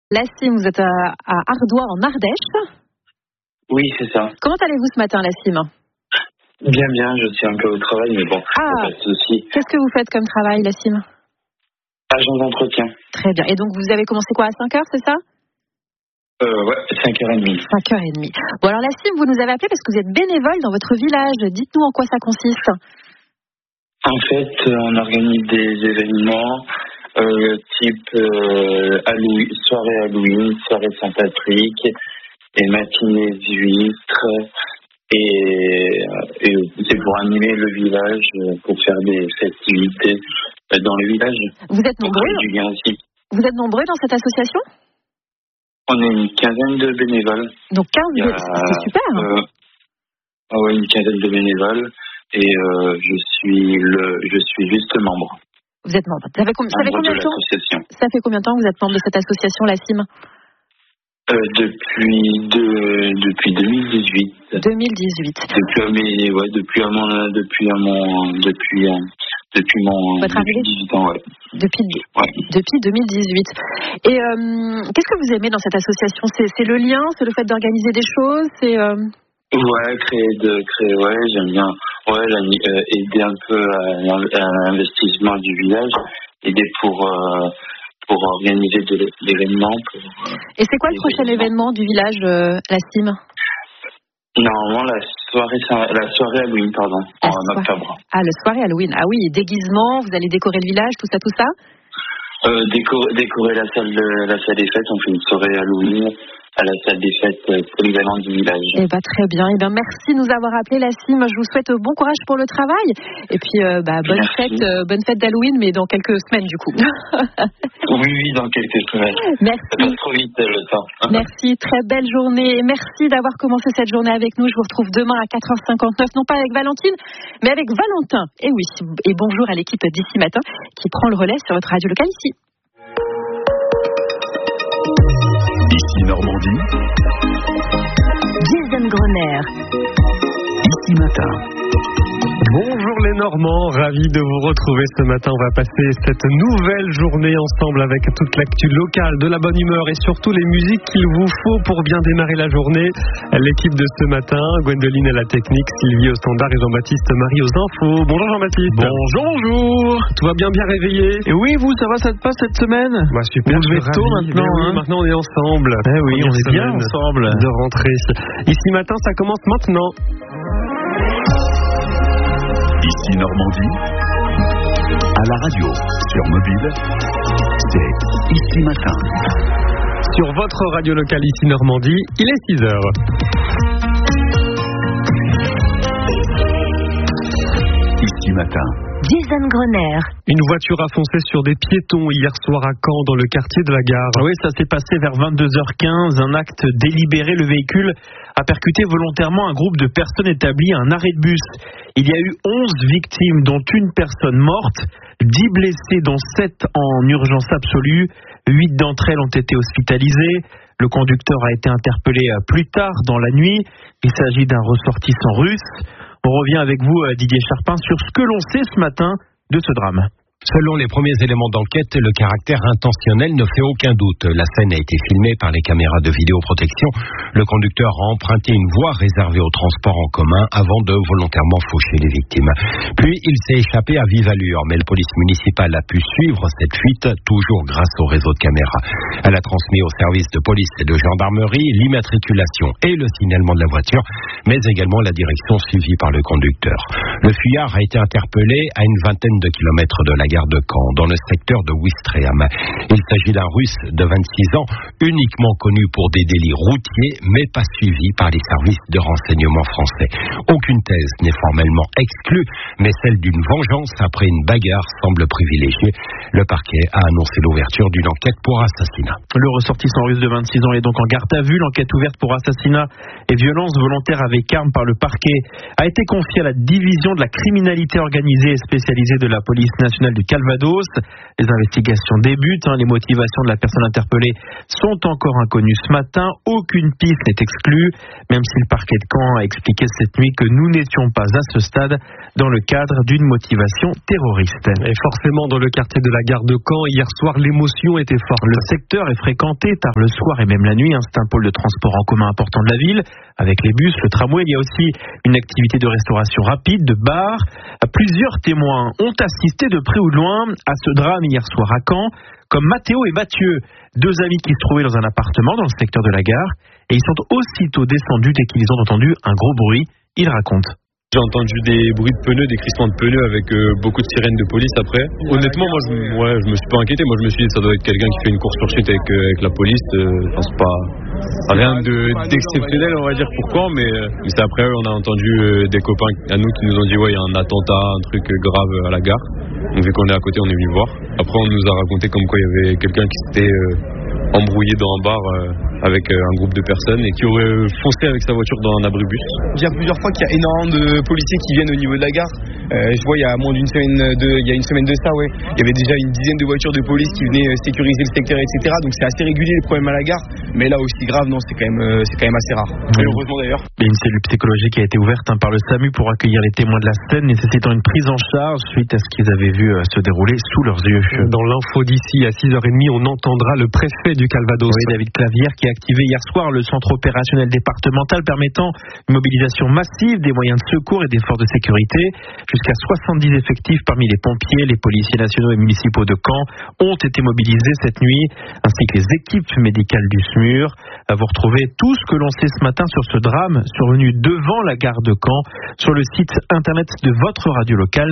Lassim, vous êtes à Ardoix en Ardèche. Oui, c'est ça. Comment allez-vous ce matin, Lassim? Bien, je suis un peu au travail, mais bon, pas de souci. Qu'est-ce que vous faites comme travail, Lassim? Agent d'entretien. Très bien. Et donc, vous avez commencé quoi, à 5h, c'est ça? Ouais, 5h30. 5h30. Bon, alors Lassim, vous nous avez appelé parce que vous êtes bénévole dans votre village. Dites-nous en quoi ça consiste. En fait, on organise des événements type soirée Halloween, soirée Saint-Patrick, et matinée d'huîtres. Et c'est pour animer le village, pour faire des festivités dans le village. Vous êtes nombreux du lien aussi. Vous êtes nombreux dans cette association? On est une quinzaine de bénévoles. Donc 15, c'est super. Oui, une quinzaine de bénévoles. Et je suis juste membre. Vous êtes membre. Ça fait combien de temps? Ça fait combien de temps que vous êtes membre de cette association, Lassim? Depuis 2018. 2018. Depuis votre arrivée? 18 ans, ouais. Depuis 2018. Et qu'est-ce que vous aimez dans cette association? C'est le lien, c'est le fait d'organiser des choses, c'est Ouais, j'aime bien. Ouais, aider un peu à l'investissement du village, aider pour organiser de l'événement. Et c'est quoi le prochain événement du village, Lassim? Normalement, la soirée Halloween, en octobre. Ah, la soirée Halloween. Ah oui, déguisement, vous allez décorer le village, tout ça? Décorer la salle des fêtes, on fait une soirée Halloween à la salle des fêtes polyvalente du village. Très bien. Merci de nous avoir appelé, Lassim. Je vous souhaite bon courage pour le travail. Et puis, bonne fête d'Halloween, mais dans quelques semaines, du coup. Oui, dans quelques semaines. Merci. Ça passe trop vite, le temps. Merci. Très belle journée. Merci d'avoir commencé cette journée avec nous. Je vous retrouve demain à 4h59, non pas avec Valentine, mais avec Valentin. Et oui. Et bonjour à l'équipe d'Ici Matin qui prend le relais sur votre radio locale ici. Ici Normandie. Jason Grenier. Ici Matin. Bonjour les Normands, ravi de vous retrouver ce matin. On va passer cette nouvelle journée ensemble avec toute l'actu locale, de la bonne humeur et surtout les musiques qu'il vous faut pour bien démarrer la journée. L'équipe de ce matin, Gwendoline à la technique, Sylvie au standard et Jean-Baptiste Marie aux infos. Bonjour Jean-Baptiste. Bonjour. Tout va bien réveillé? Et oui, vous, ça va, ça te passe cette semaine? Super. Vous levez tôt maintenant. Oui, maintenant on est ensemble. Oui, on est bien ensemble. De rentrer. Ici Matin, ça commence maintenant. Ici Normandie, à la radio, sur mobile, c'est Ici Matin. Sur votre radio locale Ici Normandie, il est 6h. Ici Matin. Jason Grenier. Une voiture a foncé sur des piétons hier soir à Caen, dans le quartier de la Gare. Oui, ça s'est passé vers 22h15. Un acte délibéré. Le véhicule a percuté volontairement un groupe de personnes établies à un arrêt de bus. Il y a eu 11 victimes, dont une personne morte, 10 blessés, dont 7 en urgence absolue. 8 d'entre elles ont été hospitalisées. Le conducteur a été interpellé plus tard dans la nuit. Il s'agit d'un ressortissant russe. On revient avec vous, Didier Charpin, sur ce que l'on sait ce matin de ce drame. Selon les premiers éléments d'enquête, le caractère intentionnel ne fait aucun doute. La scène a été filmée par les caméras de vidéoprotection. Le conducteur a emprunté une voie réservée au transport en commun avant de volontairement faucher les victimes. Puis il s'est échappé à vive allure, mais la police municipale a pu suivre cette fuite, toujours grâce au réseau de caméras. Elle a transmis aux services de police et de gendarmerie l'immatriculation et le signalement de la voiture, mais également la direction suivie par le conducteur. Le fuyard a été interpellé à une vingtaine de kilomètres de la gare de Caen, dans le secteur de Ouistreham. Il s'agit d'un Russe de 26 ans, uniquement connu pour des délits routiers, mais pas suivi par les services de renseignement français. Aucune thèse n'est formellement exclue, mais celle d'une vengeance après une bagarre semble privilégiée. Le parquet a annoncé l'ouverture d'une enquête pour assassinat. Le ressortissant russe de 26 ans est donc en garde à vue. L'enquête ouverte pour assassinat et violence volontaire avec arme par le parquet a été confiée à la division de la criminalité organisée et spécialisée de la police nationale du Calvados. Les investigations débutent. Les motivations de la personne interpellée sont encore inconnues ce matin. Aucune piste n'est exclue, même si le parquet de Caen a expliqué cette nuit que nous n'étions pas à ce stade dans le cadre d'une motivation terroriste. Et forcément, dans le quartier de la gare de Caen, hier soir, l'émotion était forte. Le secteur est fréquenté tard le soir et même la nuit. C'est un pôle de transport en commun important de la ville, avec les bus, le tramway. Il y a aussi une activité de restauration rapide, de bar. Plusieurs témoins ont assisté de près ou de loin à ce drame hier soir à Caen, comme Mathéo et Mathieu, deux amis qui se trouvaient dans un appartement dans le secteur de la gare, et ils sont aussitôt descendus dès qu'ils ont entendu un gros bruit. Ils racontent. J'ai entendu des bruits de pneus, des crissements de pneus avec beaucoup de sirènes de police après. Honnêtement, moi je me suis pas inquiété. Moi je me suis dit ça doit être quelqu'un qui fait une course-poursuite avec la police. C'est pas rien d'exceptionnel, on va dire pourquoi, mais c'est après on a entendu des copains à nous qui nous ont dit ouais il y a un attentat, un truc grave à la gare. Donc vu qu'on est à côté, on est venu voir. Après on nous a raconté comme quoi il y avait quelqu'un qui s'était embrouillé dans un bar avec un groupe de personnes et qui aurait foncé avec sa voiture dans un abribus. Je dis plusieurs fois qu'il y a énormément de policiers qui viennent au niveau de la gare. Je vois il y a moins d'une semaine, il y a une semaine de ça, ouais. Il y avait déjà une dizaine de voitures de police qui venaient sécuriser le secteur, etc. Donc c'est assez régulier les problèmes à la gare. Mais là aussi grave, non, c'est quand même assez rare. Heureusement d'ailleurs. Il y a une cellule psychologique qui a été ouverte par le SAMU pour accueillir les témoins de la scène, nécessitant une prise en charge suite à ce qu'ils avaient vu se dérouler sous leurs yeux. Dans l'info d'ici à 6h30, on entendra le préfet du Calvados. Oui, David Clavière, qui a activé hier soir le centre opérationnel départemental permettant une mobilisation massive des moyens de secours et des forces de sécurité. Jusqu'à 70 effectifs parmi les pompiers, les policiers nationaux et municipaux de Caen ont été mobilisés cette nuit, ainsi que les équipes médicales du SMUR. Vous retrouvez tout ce que l'on sait ce matin sur ce drame survenu devant la gare de Caen sur le site internet de votre radio locale,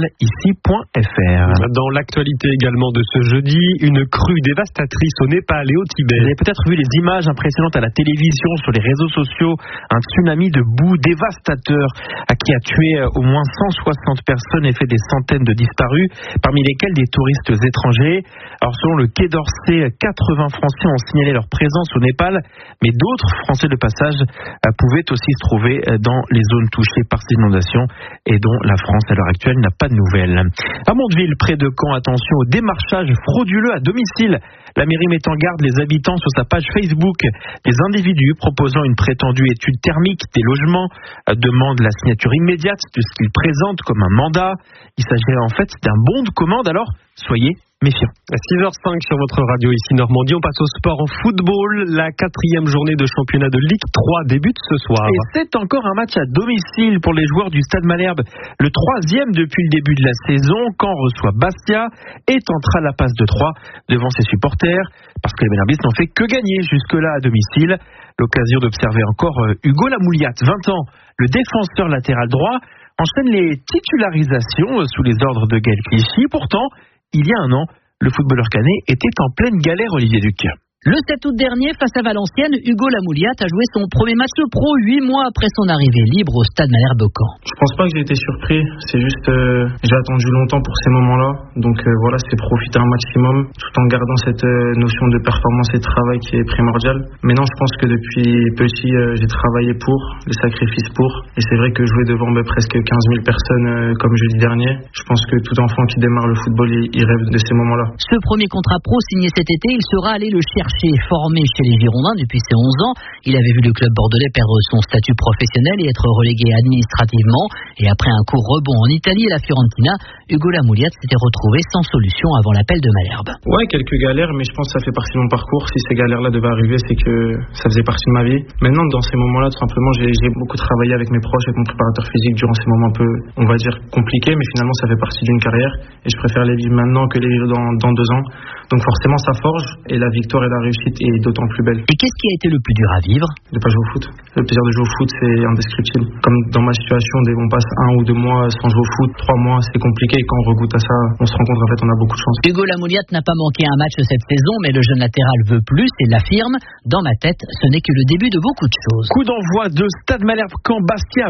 ici.fr. Dans l'actualité également de ce jeudi, une crue dévastatrice au Népal et au Tibet. Vous avez peut-être vu les images impressionnantes à la télévision, sur les réseaux sociaux, un tsunami de boue dévastateur qui a tué au moins 160 personnes et fait des centaines de disparus, parmi lesquels des touristes étrangers. Alors selon le Quai d'Orsay, 80 Français ont signalé leur présence au Népal, mais d'autres Français de passage pouvaient aussi se trouver dans les zones touchées par ces inondations et dont la France à l'heure actuelle n'a pas de nouvelles. À Mondeville, près de Caen, attention au démarchage frauduleux à domicile. La mairie met en garde les habitants sur sa page Facebook. Des individus proposant une prétendue étude thermique des logements demandent la signature immédiate de ce qu'ils présentent comme un mandat. Il s'agirait en fait d'un bon de commande, alors soyez méfiants. À 6h05 sur votre radio ici Normandie, on passe au sport en football. La 4e journée de championnat de Ligue 3 débute ce soir. Et c'est encore un match à domicile pour les joueurs du Stade Malherbe. Le 3e depuis le début de la saison. Caen reçoit Bastia et tentera la passe de 3 devant ses supporters, parce que les Malherbistes n'ont fait que gagner jusque-là à domicile. L'occasion d'observer encore Hugo Lamouliat, 20 ans, le défenseur latéral droit, enchaîne les titularisations sous les ordres de Gaël Clichy. Pourtant, il y a un an, le footballeur canet était en pleine galère, Olivier Duc. Le 7 août dernier, face à Valenciennes, Hugo Lamouliat a joué son premier match de pro 8 mois après son arrivée libre au Stade Malherbe Caen. Je pense pas que j'ai été surpris, c'est juste j'ai attendu longtemps pour ces moments-là, donc voilà, c'est profiter un maximum tout en gardant cette notion de performance et de travail qui est primordiale. Maintenant, je pense que depuis petit, j'ai travaillé pour, le sacrifice pour, et c'est vrai que jouer devant presque 15 000 personnes comme jeudi dernier, je pense que tout enfant qui démarre le football, il rêve de ces moments-là. Ce premier contrat pro signé cet été, il sera allé le chercher. Formé chez les Girondins depuis ses 11 ans, il avait vu le club bordelais perdre son statut professionnel et être relégué administrativement. Et après un court rebond en Italie et la Fiorentina, Hugo Lamouliat s'était retrouvé sans solution avant l'appel de Malherbe. Ouais, quelques galères, mais je pense que ça fait partie de mon parcours. Si ces galères-là devaient arriver, c'est que ça faisait partie de ma vie. Maintenant, dans ces moments-là, tout simplement, j'ai beaucoup travaillé avec mes proches, avec mon préparateur physique durant ces moments un peu, on va dire, compliqués, mais finalement, ça fait partie d'une carrière. Et je préfère les vivre maintenant que les vivre dans 2 ans. Donc forcément, ça forge, et la victoire et la réussite est d'autant plus belle. Et qu'est-ce qui a été le plus dur à vivre? De pas jouer au foot. Le plaisir de jouer au foot, c'est indescriptible. Comme dans ma situation, dès qu'on passe 1 ou 2 mois sans jouer au foot, 3 mois, c'est compliqué. Et quand on regoute à ça, on se rend compte qu'en fait, on a beaucoup de chance. Hugo Lamouliat n'a pas manqué un match cette saison, mais le jeune latéral veut plus et l'affirme. Dans ma tête, ce n'est que le début de beaucoup de choses. Coup d'envoi de Stade Malherbe Caen Bastia à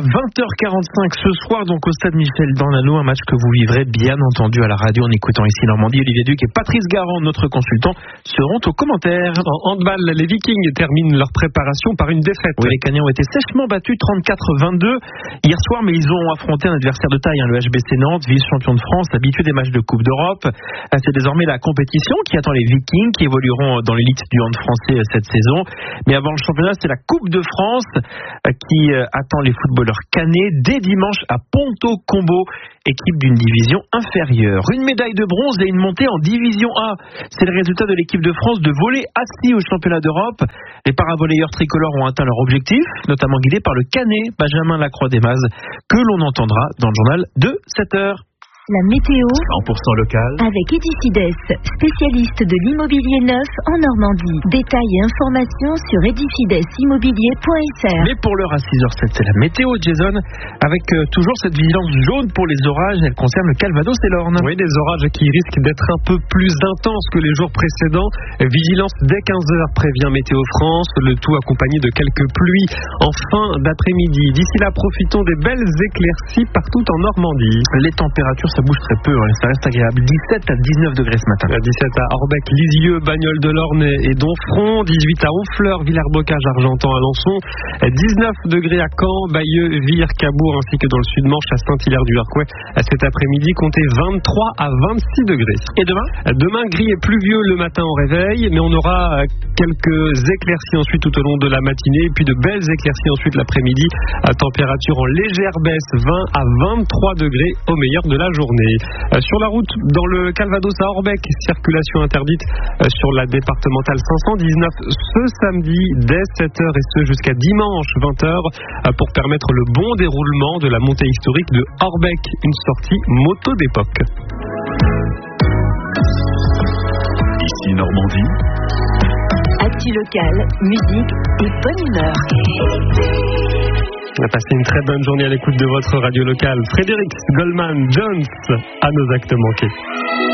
20h45 ce soir, donc au Stade Michel Dornano, un match que vous vivrez bien entendu à la radio en écoutant ici Normandie. Olivier Duc et Patrice Garand, notre consultant, seront aux commentaires. hier. En handball, les Vikings terminent leur préparation par une défaite. Oui, les Cagnais ont été sèchement battus 34-22 hier soir, mais ils ont affronté un adversaire de taille, le HBC Nantes, vice-champion de France, habitué des matchs de Coupe d'Europe. C'est désormais la compétition qui attend les Vikings, qui évolueront dans l'élite du hand français cette saison. Mais avant le championnat, c'est la Coupe de France qui attend les footballeurs caennais dès dimanche à Ponto Combo, équipe d'une division inférieure. Une médaille de bronze et une montée en division A. C'est le résultat de l'équipe de France de volley assis au championnat d'Europe. Les paravolleyeurs tricolores ont atteint leur objectif, notamment guidés par le Canet Benjamin Lacroix-Desmazes, que l'on entendra dans le journal de 7h. La météo 100% local avec Edifides, spécialiste de l'immobilier neuf en Normandie. Détails et informations sur edifidesimmobilier.fr. Mais pour l'heure à 6h07, c'est la météo, Jason, avec toujours cette vigilance jaune pour les orages. Elle concerne le Calvados et l'Orne. Oui, des orages qui risquent d'être un peu plus intenses que les jours précédents. Vigilance dès 15h, prévient Météo France, le tout accompagné de quelques pluies en fin d'après-midi. D'ici là, profitons des belles éclaircies partout en Normandie. Les températures, ça bouge très peu, ça reste agréable. 17 à 19 degrés ce matin. 17 à Orbec, Lisieux, Bagnoles de l'Orne et Donfront. 18 à Honfleur, Villers-Bocage, Argentan, Alençon. 19 degrés à Caen, Bayeux, Vire, Cabourg, ainsi que dans le Sud-Manche à Saint-Hilaire-du-Harcouët. Cet après-midi, comptez 23 à 26 degrés. Et demain ? Demain, gris et pluvieux le matin au réveil, mais on aura quelques éclaircies ensuite tout au long de la matinée, et puis de belles éclaircies ensuite l'après-midi. Température en légère baisse, 20 à 23 degrés au meilleur de la journée. Sur la route, dans le Calvados à Orbec, circulation interdite sur la départementale 519 ce samedi dès 7h et ce jusqu'à dimanche 20h pour permettre le bon déroulement de la montée historique de Orbec, une sortie moto d'époque. Ici Normandie. Actu locale, musique et bonne humeur. On va passer une très bonne journée à l'écoute de votre radio locale. Frédéric Goldman Jones à nos actes manqués.